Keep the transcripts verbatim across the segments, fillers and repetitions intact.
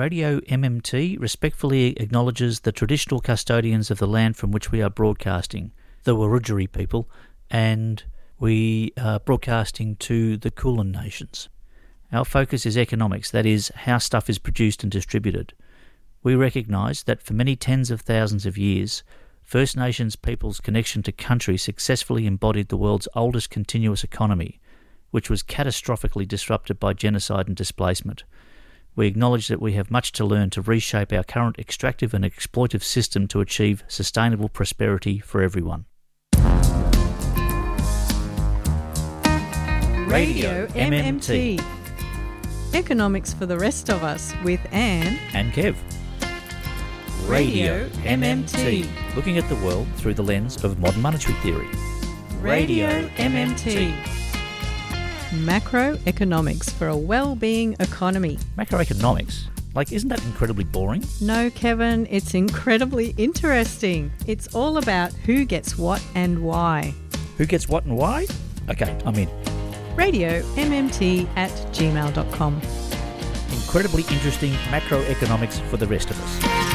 Radio M M T respectfully acknowledges the traditional custodians of the land from which we are broadcasting, the Wurundjeri people, and we are broadcasting to the Kulin Nations. Our focus is economics, that is, how stuff is produced and distributed. We recognise that for many tens of thousands of years, First Nations people's connection to country successfully embodied the world's oldest continuous economy, which was catastrophically disrupted by genocide and displacement. We acknowledge that we have much to learn to reshape our current extractive and exploitive system to achieve sustainable prosperity for everyone. Radio M M T. Economics for the rest of us with Anne and Kev. Radio M M T. Looking at the world through the lens of modern monetary theory. Radio M M T. Macroeconomics for a well-being economy. Macroeconomics? Like, isn't that incredibly boring? No, Kevin, it's incredibly interesting. It's all about who gets what and why. Who gets what and why? Okay, I'm in. Radio M M T at gmail dot com. Incredibly interesting macroeconomics for the rest of us.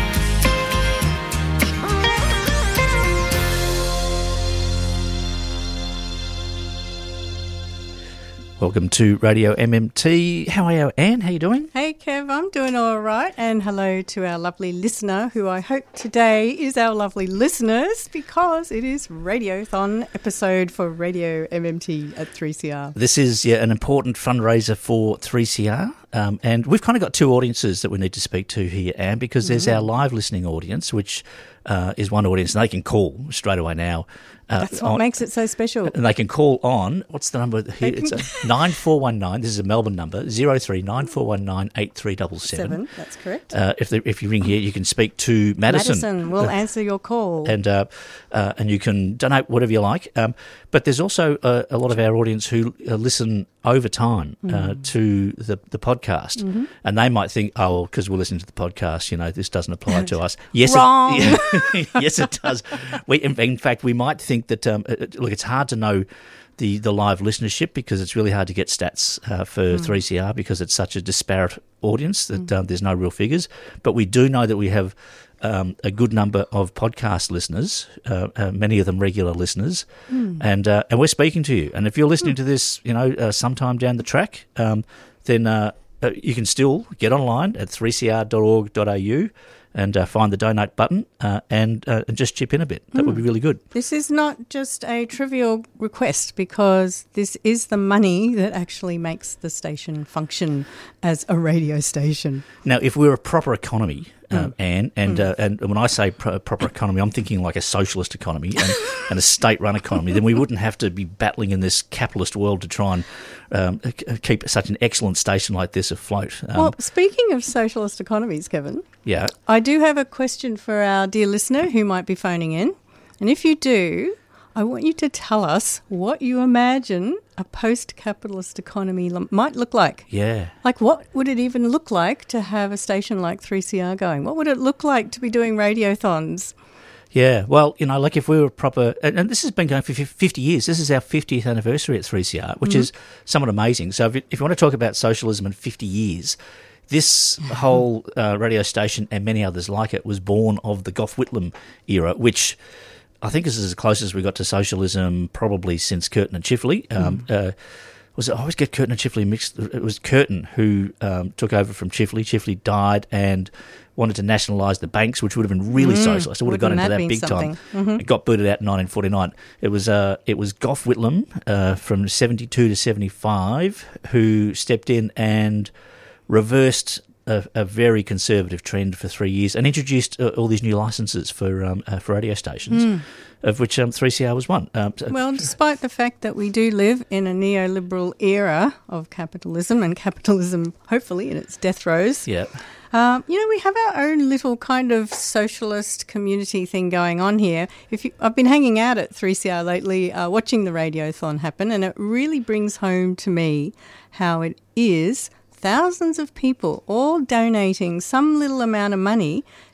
Welcome to Radio M M T. How are you, Anne? How are you doing? Hey, Kev, I'm doing all right. And hello to our lovely listener, who I hope today is our lovely listeners, because it is Radiothon episode for Radio M M T at three C R. This is yeah, an important fundraiser for three C R. Um, and we've kind of got two audiences that we need to speak to here, Anne, because there's mm-hmm. our live listening audience, which uh, is one audience, and they can call straight away now. Uh, That's what on, makes it so special. And they can call on, what's the number here? It's a nine four one nine, this is a Melbourne number, zero three nine four one nine eight three seven seven. Seven, that's correct. Uh, if the, if you ring here, you can speak to Madison. Madison will answer your call. And uh, uh, and you can donate whatever you like. Um, but there's also a, a lot of our audience who uh, listen over time uh, mm. to the, the podcast. Mm-hmm. And they might think, oh, well, because we're listening to the podcast, you know, this doesn't apply to us. Yes, Wrong. It, yes, it does. We, in, in fact, we might think that, um, it, look, it's hard to know the, the live listenership because it's really hard to get stats uh, for mm. three C R because it's such a disparate audience that mm. um, there's no real figures. But we do know that we have um, a good number of podcast listeners, uh, uh, many of them regular listeners, mm. and uh, and we're speaking to you. And if you're listening mm. to this, you know, uh, sometime down the track, um, then uh, uh, you can still get online at three c r dot org dot a u and uh, find the donate button uh, and, uh, and just chip in a bit. That mm. would be really good. This is not just a trivial request because this is the money that actually makes the station function as a radio station. Now, if we're a proper economy, um, mm. Anne, and, Mm. uh, and when I say pro- proper economy, I'm thinking like a socialist economy and, and a state-run economy, then we wouldn't have to be battling in this capitalist world to try and um, keep such an excellent station like this afloat. Um, well, speaking of socialist economies, Kevin, yeah, I do have a question for our dear listener who might be phoning in. And if you do, I want you to tell us what you imagine a post-capitalist economy l- might look like. Yeah. Like, what would it even look like to have a station like three C R going? What would it look like to be doing radiothons? Yeah, well, you know, like if we were proper, and, and this has been going for fifty years. This is our fiftieth anniversary at three C R, which mm-hmm. is somewhat amazing. So if you, if you want to talk about socialism in fifty years, this whole uh, radio station and many others like it was born of the Gough Whitlam era, which I think is as close as we got to socialism probably since Curtin and Chifley. Um, mm. uh, was it, I always get Curtin and Chifley mixed. It was Curtin who um, took over from Chifley. Chifley died and wanted to nationalise the banks, which would have been really mm. socialist. It would have got into that, that big something? time. Mm-hmm. It got booted out in nineteen forty-nine. It was uh, it was Gough Whitlam uh, from seventy-two to seventy-five who stepped in and reversed a, a very conservative trend for three years and introduced uh, all these new licences for um, uh, for radio stations, mm. of which um, three C R was one. Um, so well, despite the fact that we do live in a neoliberal era of capitalism, and capitalism hopefully in its death throes, yeah. Um, you know, we have our own little kind of socialist community thing going on here. If you, I've been hanging out at three C R lately, uh, watching the Radiothon happen, and it really brings home to me how it is thousands of people all donating some little amount of money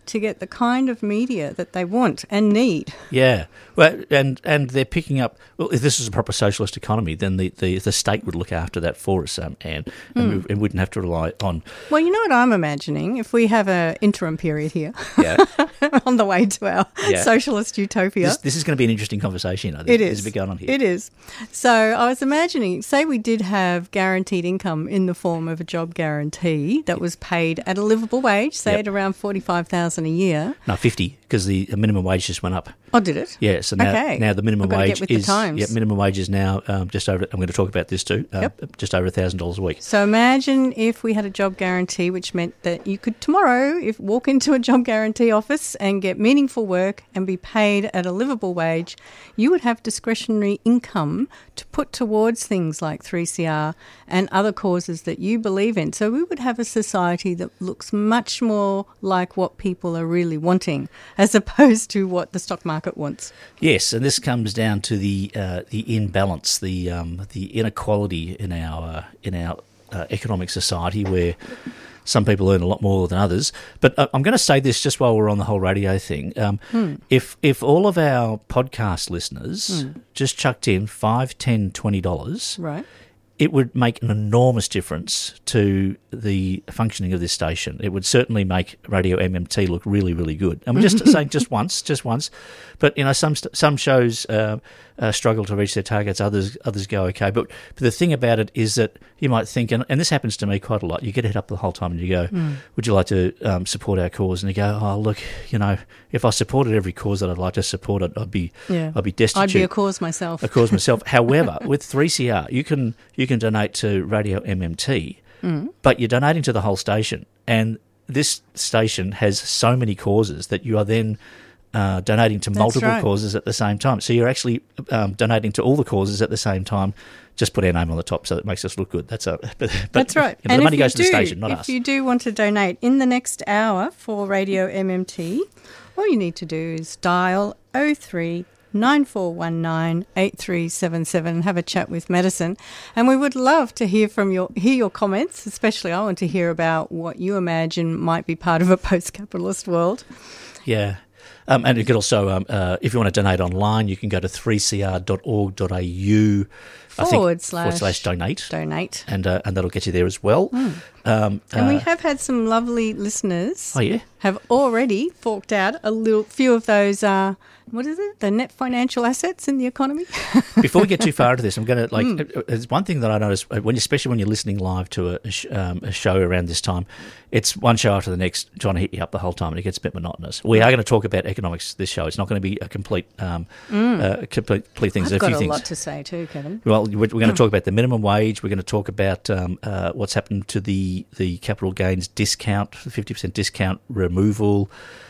to get the kind of media that they want and need. Yeah, well, and and they're picking up. Well, if this is a proper socialist economy, then the, the, the state would look after that for us, um, Anne, and, mm. we, and wouldn't have to rely on. Well, you know what I'm imagining? If we have an interim period here, yeah. on the way to our yeah. socialist utopia, this, this is going to be an interesting conversation. You know, it is. There's a bit going on here. It is. So I was imagining, say we did have guaranteed income in the form of a job guarantee that was paid at a livable wage, say yep. at around forty-five thousand a year. No, fifty, because the minimum wage just went up. Oh, did it? Yeah, so now, okay. now the minimum I've got to wage get with is the times. Yeah, minimum wage is now um, just over. I'm going to talk about this too. Uh, yep. Just over a thousand dollars a week. So imagine if we had a job guarantee, which meant that you could tomorrow, if walk into a job guarantee office and get meaningful work and be paid at a livable wage, you would have discretionary income to put towards things like three C R and other causes that you believe in. So we would have a society that looks much more like what people are really wanting, as opposed to what the stock market wants. Yes, and this comes down to the uh, the imbalance, the um, the inequality in our uh, in our uh, economic society, where some people earn a lot more than others. But uh, I'm going to say this just while we're on the whole radio thing. Um, hmm. If if all of our podcast listeners hmm. just chucked in five, ten, twenty dollars, right, it would make an enormous difference to the functioning of this station. It would certainly make Radio M M T look really, really good. And we're just saying just once, just once. But, you know, some some shows uh, uh, struggle to reach their targets, others others go okay. But, but the thing about it is that you might think, and, and this happens to me quite a lot, you get it up the whole time and you go, mm. would you like to um, support our cause? And you go, oh, look, you know, if I supported every cause that I'd like to support, I'd, I'd be yeah. I'd be destitute. I'd be a cause myself. A cause myself. However, with three C R, you can you can donate to Radio M M T, mm. but you're donating to the whole station. And this station has so many causes that you are then uh, donating to That's multiple right. causes at the same time. So you're actually um, donating to all the causes at the same time. Just put our name on the top so it makes us look good. That's a, but, but, That's right. You know, and the money if goes you to do, the station, not if us. If you do want to donate in the next hour for Radio M M T, all you need to do is dial oh three nine four one nine eight three seven seven and have a chat with Madison. And we would love to hear from your hear your comments, especially I want to hear about what you imagine might be part of a post-capitalist world. Yeah. Um, and you could also, um, uh, if you want to donate online, you can go to three c r dot org dot a u forward, think, slash forward slash donate. Donate. And uh, and that'll get you there as well. Mm. Um, and uh, we have had some lovely listeners oh, yeah? have already forked out a little few of those, uh, what is it, the net financial assets in the economy. Before we get too far into this, I'm going to, like, Mm. there's one thing that I notice, when, especially when you're listening live to a, a, sh- um, a show around this time, it's one show after the next trying to hit you up the whole time, and it gets a bit monotonous. We are going to talk about economics this show. It's not going to be a complete, um, Mm. uh, complete, complete things. I've There's got a few a things. lot to say too, Kevin. Well, we're, we're going to talk about the minimum wage. We're going to talk about um, uh, what's happened to the, the capital gains discount, fifty percent discount removal.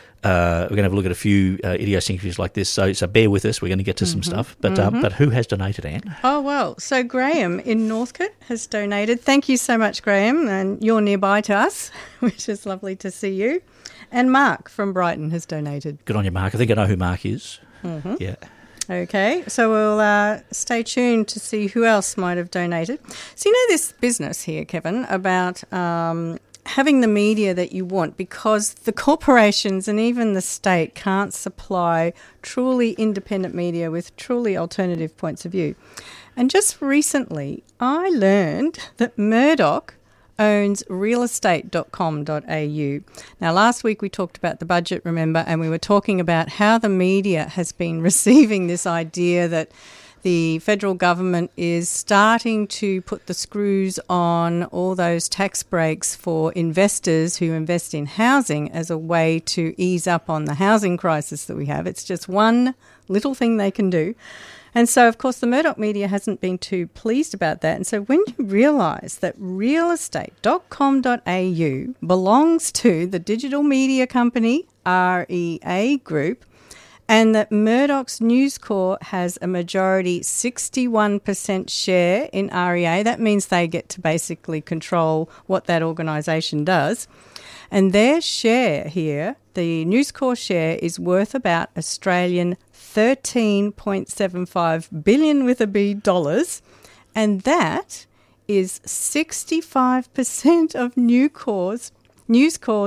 Uh, we're going to have a look at a few uh, idiosyncrasies like this. So, so bear with us. We're going to get to some Mm-hmm. stuff. But Mm-hmm. um, but who has donated, Anne? Oh, well, so Graham in Northcote has donated. Thank you so much, Graham, and you're nearby to us, which is lovely to see you. And Mark from Brighton has donated. Good on you, Mark. I think I know who Mark is. Mm-hmm. Yeah. Okay, so we'll uh, stay tuned to see who else might have donated. So you know this business here, Kevin, about um, having the media that you want, because the corporations and even the state can't supply truly independent media with truly alternative points of view. And just recently, I learned that Murdoch owns real estate dot com dot a u. Now, last week we talked about the budget, remember, and we were talking about how the media has been receiving this idea that the federal government is starting to put the screws on all those tax breaks for investors who invest in housing as a way to ease up on the housing crisis that we have. It's just one little thing they can do. And so, of course, the Murdoch media hasn't been too pleased about that. And so when you realise that real estate dot com dot a u belongs to the digital media company R E A Group, and that Murdoch's News Corp has a majority sixty-one percent share in R E A, that means they get to basically control what that organisation does. And their share here, the News Corp share, is worth about Australian thirteen point seven five billion with a B dollars, and that is sixty-five percent of News Corp's, News Corp's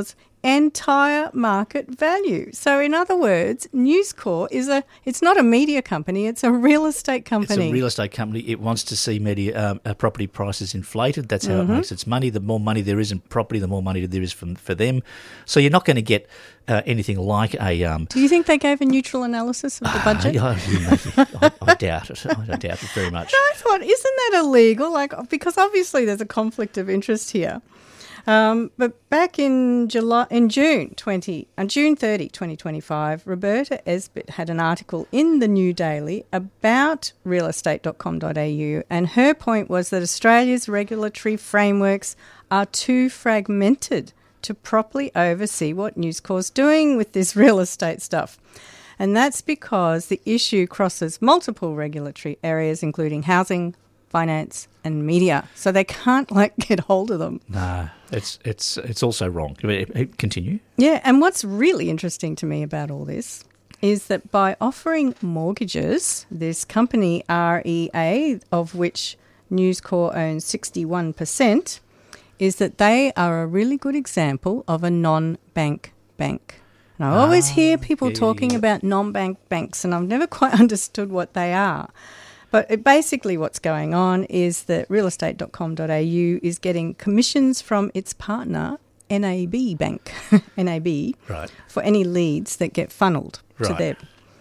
entire market value. So in other words, News Corp is a, it's not a media company, it's a real estate company. It's a real estate company. It wants to see media um, uh, property prices inflated. That's how mm-hmm. it makes its money. The more money there is in property, the more money there is for, for them. So you're not going to get uh, anything like a... Um, Do you think they gave a neutral analysis of the budget? Uh, I, I doubt it. I doubt it very much. I thought, isn't that illegal? Like, because obviously there's a conflict of interest here. Um, but back in July, in June twenty, on June thirtieth, twenty twenty-five, Roberta Esbitt had an article in the New Daily about real estate dot com dot a u, and her point was that Australia's regulatory frameworks are too fragmented to properly oversee what News Corp's doing with this real estate stuff. And that's because the issue crosses multiple regulatory areas, including housing, finance and media. So they can't, like, get hold of them. No, it's it's it's also wrong. Continue. Yeah, and what's really interesting to me about all this is that by offering mortgages, this company R E A, of which News Corp owns sixty-one percent, is that they are a really good example of a non-bank bank. And I always ah, hear people yeah, talking yeah. about non-bank banks, and I've never quite understood what they are. But it, basically what's going on is that real estate dot com dot a u is getting commissions from its partner, N A B Bank, N A B, right. for any leads that get funneled right. to them.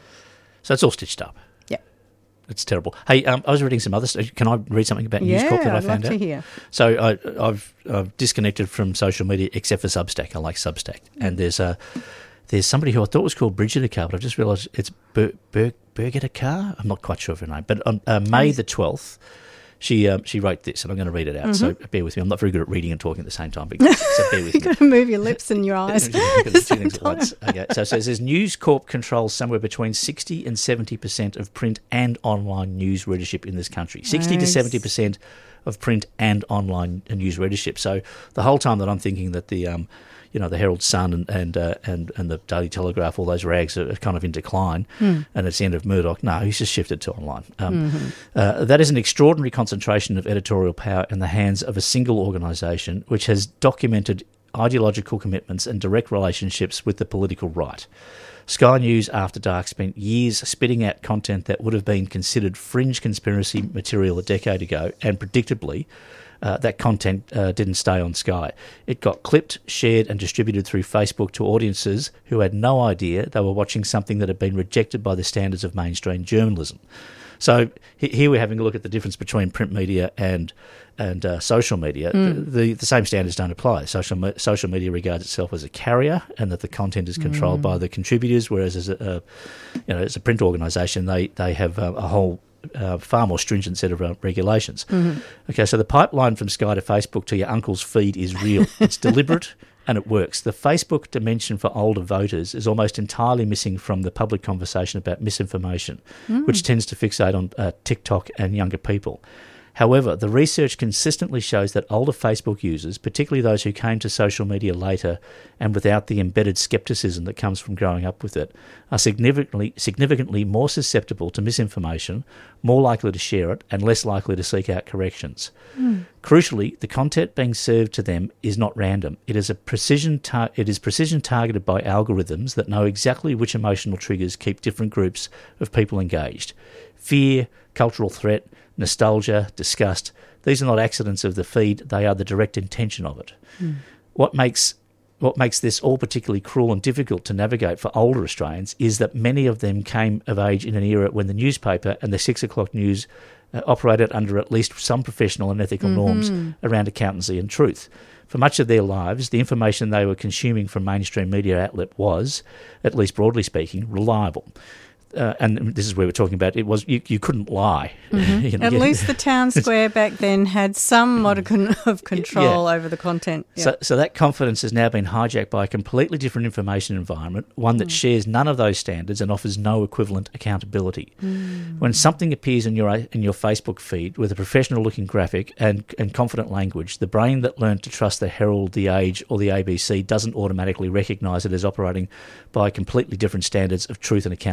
So it's all stitched up. Yeah. It's terrible. Hey, um, I was reading some other stuff. Can I read something about yeah, News Corp that I I'd found love out? to hear. So I, I've, I've disconnected from social media except for Substack. I like Substack. And there's a... There's somebody who I thought was called Bridget Carr, but I've just realised it's Ber- Ber- Birgit Carr. I'm not quite sure of her name. But on uh, May the twelfth, she um, she wrote this, and I'm going to read it out. Mm-hmm. So bear with me. I'm not very good at reading and talking at the same time. But, so bear with You've me. got to move your lips and your eyes. Two things at once. Okay. So, so it says News Corp controls somewhere between sixty and seventy percent of print and online news readership in this country. sixty nice. to seventy percent of print and online news readership. So the whole time that I'm thinking that the... Um, you know, the Herald Sun and and, uh, and and the Daily Telegraph, all those rags are kind of in decline, mm. and it's the end of Murdoch. No, he's just shifted to online. Um, mm-hmm. uh, that is an extraordinary concentration of editorial power in the hands of a single organisation which has documented ideological commitments and direct relationships with the political right. Sky News After Dark spent years spitting out content that would have been considered fringe conspiracy material a decade ago, and predictably, Uh, that content uh, didn't stay on Sky. It got clipped, shared and distributed through Facebook to audiences who had no idea they were watching something that had been rejected by the standards of mainstream journalism. So here we're having a look at the difference between print media and and uh, social media. Mm. The, the same standards don't apply. Social me- social media regards itself as a carrier, and that the content is controlled mm. by the contributors, whereas as a, a you know as a print organisation, they they have a, a whole Uh, far more stringent set of uh, regulations. Mm-hmm. Okay, so the pipeline from Sky to Facebook to your uncle's feed is real. It's deliberate and it works. The Facebook dimension for older voters is almost entirely missing from the public conversation about misinformation, mm. which tends to fixate on uh, TikTok and younger people. However, the research consistently shows that older Facebook users, particularly those who came to social media later and without the embedded scepticism that comes from growing up with it, are significantly significantly more susceptible to misinformation, more likely to share it, and less likely to seek out corrections. Mm. Crucially, the content being served to them is not random. It is a precision. Tar- it is precision targeted by algorithms that know exactly which emotional triggers keep different groups of people engaged. Fear, cultural threat, nostalgia, disgust. These are not accidents of the feed, they are the direct intention of it. Mm. What makes what makes this all particularly cruel and difficult to navigate for older Australians is that many of them came of age in an era when the newspaper and the six o'clock news uh, operated under at least some professional and ethical mm-hmm. norms around accountancy and truth. For much of their lives, the information they were consuming from mainstream media outlet was, at least broadly speaking, reliable. Uh, and this is where we're talking about it was you, you couldn't lie. Mm-hmm. you know, at yeah. least the town square back then had some modicum of control yeah. over the content. Yep. So, so that confidence has now been hijacked by a completely different information environment, one that mm. shares none of those standards and offers no equivalent accountability. Mm. When something appears in your in your Facebook feed with a professional-looking graphic and, and confident language, the brain that learned to trust the Herald, the Age, or the A B C doesn't automatically recognise it as operating by completely different standards of truth and accountability.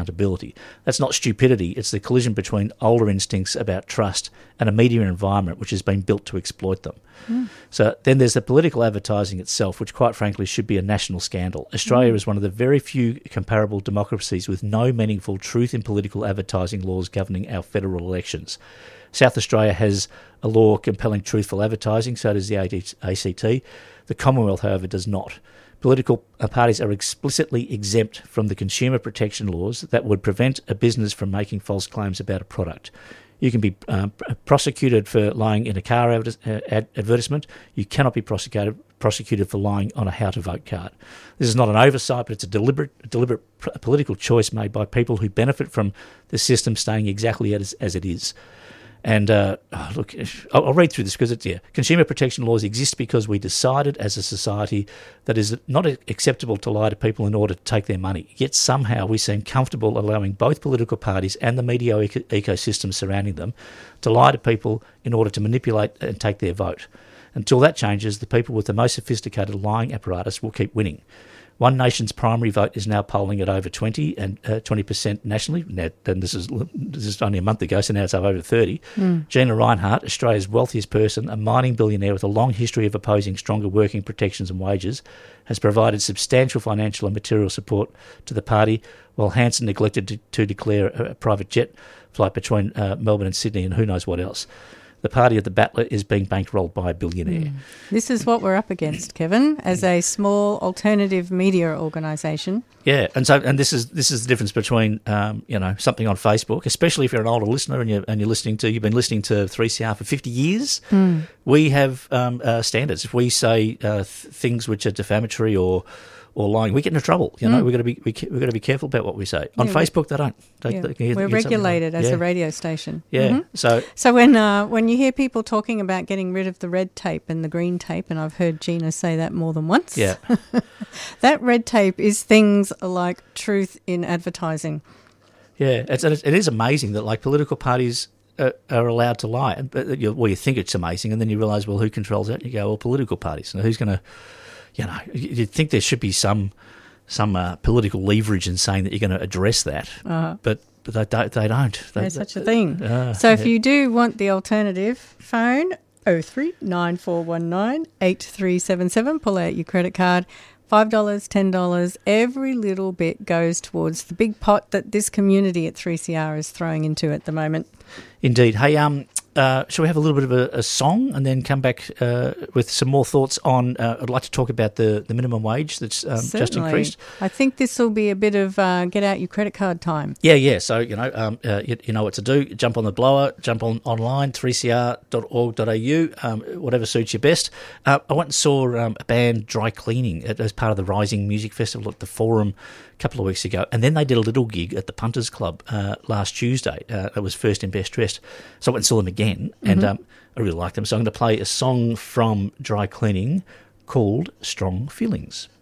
technology. That's not stupidity. It's the collision between older instincts about trust and a media environment which has been built to exploit them. Mm. So then there's the political advertising itself, which quite frankly should be a national scandal. Australia mm. is one of the very few comparable democracies with no meaningful truth in political advertising laws governing our federal elections. South Australia has a law compelling truthful advertising, so does the A C T. The Commonwealth, however, does not. Political parties are explicitly exempt from the consumer protection laws that would prevent a business from making false claims about a product. You can be um, prosecuted for lying in a car ad- ad- advertisement. You cannot be prosecuted prosecuted for lying on a how to vote card. This is not an oversight, but it's a deliberate deliberate pr- political choice made by people who benefit from the system staying exactly as, as it is. And uh, oh, look, I'll, I'll read through this because it's yeah. Consumer protection laws exist because we decided as a society that it is not acceptable to lie to people in order to take their money. Yet somehow we seem comfortable allowing both political parties and the media eco- ecosystem surrounding them to lie to people in order to manipulate and take their vote. Until that changes, the people with the most sophisticated lying apparatus will keep winning. One Nation's primary vote is now polling at over twenty and uh, twenty percent nationally. Now, and this is this is only a month ago, so now it's over thirty. Mm. Gina Rinehart, Australia's wealthiest person, a mining billionaire with a long history of opposing stronger working protections and wages, has provided substantial financial and material support to the party, while Hanson neglected to, to declare a private jet flight between uh, Melbourne and Sydney and who knows what else. The party of the battler is being bankrolled by a billionaire. Mm. This is what we're up against, Kevin, as a small alternative media organisation. Yeah, and so and this is this is the difference between um, you know something on Facebook, especially if you're an older listener and you're and you're listening to you've been listening to three C R for fifty years. Mm. We have um, uh, standards. If we say uh, th- things which are defamatory or or lying, we get into trouble. You know, mm. we've got to be we, we've got to be careful about what we say. On yeah, Facebook, they don't. They, yeah. they can, We're regulated as yeah. a radio station. Yeah. Mm-hmm. So so when uh, when you hear people talking about getting rid of the red tape and the green tape, and I've heard Gina say that more than once. Yeah. That red tape is things like truth in advertising. Yeah, it's it is amazing that like political parties are, are allowed to lie. But you, well, you think it's amazing, and then you realise, well, who controls that? And you go, well, political parties. And who's going to You know, you'd think there should be some some uh, political leverage in saying that you're going to address that, uh-huh. but but they don't. They don't. They, There's such a thing. Uh, so if yeah. you do want the alternative, phone oh three nine four one nine eight three seven seven. Pull out your credit card. Five dollars, ten dollars. Every little bit goes towards the big pot that this community at three C R is throwing into at the moment. Indeed. Hey, um. Uh, shall we have a little bit of a, a song and then come back uh, with some more thoughts on, uh, I'd like to talk about the, the minimum wage that's um, just increased. I think this will be a bit of uh, get out your credit card time. Yeah, yeah. So, you know, um, uh, you, you know what to do. Jump on the blower, jump on online, three c r dot org dot a u, um, whatever suits you best. Uh, I went and saw um, a band, Dry Cleaning, as part of the Rising Music Festival at the Forum a couple of weeks ago. And then they did a little gig at the Punters Club uh, last Tuesday. Uh, it was First and Best Dressed. So I went and saw them again. Again, and mm-hmm. um, I really like them. So I'm going to play a song from Dry Cleaning called Strong Feelings.